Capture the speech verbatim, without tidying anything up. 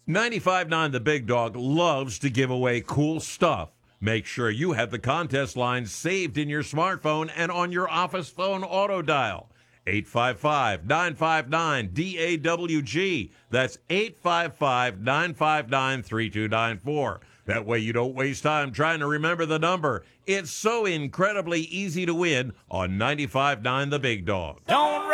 ninety-five point nine The Big Dog loves to give away cool stuff. Make sure you have the contest lines saved in your smartphone and on your office phone auto dial. eight five five, nine five nine, D A W G. That's eight five five, nine five nine, three two nine four. That way you don't waste time trying to remember the number. It's so incredibly easy to win on ninety-five point nine The Big Dog. Don't